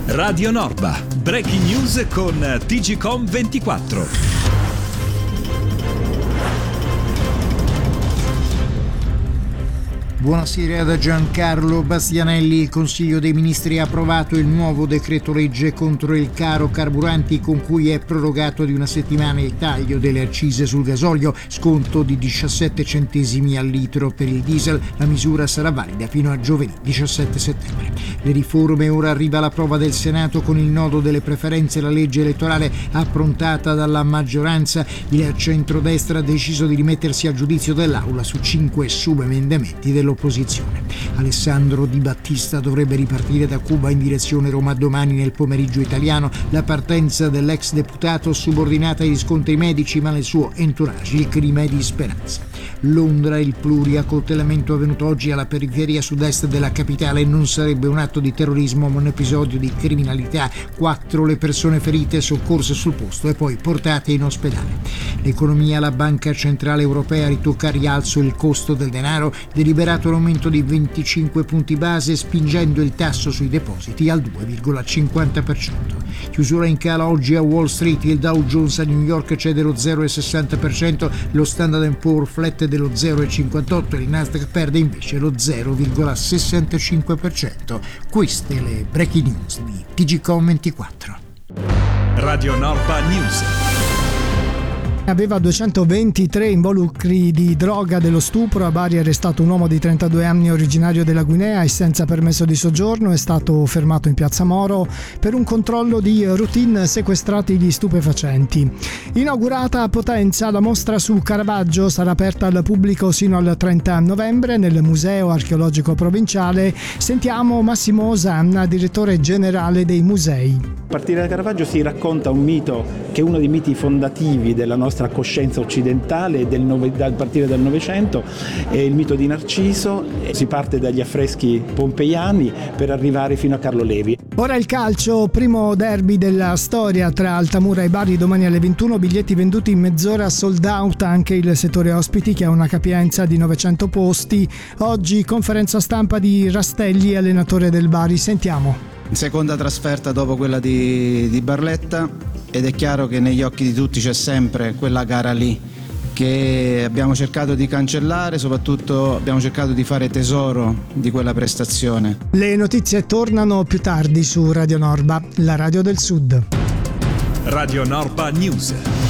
Radio Norba, breaking news con TGcom 24. Buonasera da Giancarlo Bastianelli. Il Consiglio dei Ministri ha approvato il nuovo decreto legge contro il caro carburanti, con cui è prorogato di una settimana il taglio delle accise sul gasolio, sconto di 17 centesimi al litro per il diesel. La misura sarà valida fino a giovedì 17 settembre. Le riforme: ora arriva la prova del Senato con il nodo delle preferenze. La legge elettorale approntata dalla maggioranza, il centrodestra ha deciso di rimettersi a giudizio dell'Aula su 5 subemendamenti dell'opposizione. Alessandro Di Battista dovrebbe ripartire da Cuba in direzione Roma domani nel pomeriggio italiano. La partenza dell'ex deputato subordinata agli scontri medici, ma nel suo entourage il clima è di speranza. Londra, il pluriaccoltellamento avvenuto oggi alla periferia sud-est della capitale non sarebbe un atto di terrorismo ma un episodio di criminalità. 4 le persone ferite, soccorse sul posto e poi portate in ospedale. L'economia: la Banca Centrale Europea ritocca a rialzo il costo del denaro, deliberato un aumento di 25 punti base, spingendo il tasso sui depositi al 2,50%. Chiusura in calo oggi a Wall Street: il Dow Jones a New York cede lo 0,60%, lo Standard & Poor's flette dello 0,58%, il Nasdaq perde invece lo 0,65%. Queste le breaking news di TGcom 24. Radio Norba News. Aveva 223 involucri di droga dello stupro. A Bari è arrestato un uomo di 32 anni originario della Guinea e senza permesso di soggiorno. È stato fermato in piazza Moro per un controllo di routine, sequestrati gli stupefacenti. Inaugurata a Potenza la mostra su Caravaggio, sarà aperta al pubblico sino al 30 novembre nel Museo Archeologico Provinciale. Sentiamo Massimo Osanna, direttore generale dei musei. A partire da Caravaggio si racconta un mito che è uno dei miti fondativi della nostra coscienza occidentale a partire dal Novecento, è il mito di Narciso. Si parte dagli affreschi pompeiani per arrivare fino a Carlo Levi. Ora il calcio, primo derby della storia tra Altamura e Bari domani alle 21, biglietti venduti in mezz'ora, sold out anche il settore ospiti che ha una capienza di 900 posti. Oggi conferenza stampa di Rastelli, allenatore del Bari. Sentiamo. Seconda trasferta dopo quella di Barletta, ed è chiaro che negli occhi di tutti c'è sempre quella gara lì che abbiamo cercato di cancellare, soprattutto abbiamo cercato di fare tesoro di quella prestazione. Le notizie tornano più tardi su Radio Norba, la radio del Sud. Radio Norba News.